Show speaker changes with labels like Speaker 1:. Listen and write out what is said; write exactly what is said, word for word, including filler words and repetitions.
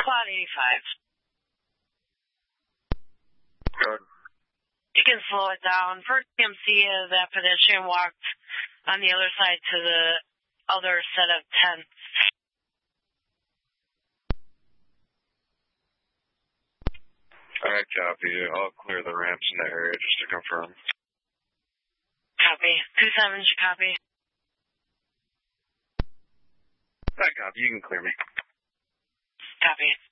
Speaker 1: Quad eighty-five.
Speaker 2: Good.
Speaker 1: You can slow it down. For T M C, uh, that pedestrian walked on the other side to the other set of tents.
Speaker 2: Alright, copy. I'll clear the ramps in the area just to confirm.
Speaker 1: Copy. two seven, copy.
Speaker 2: Alright, copy. You can clear me.
Speaker 1: Copy.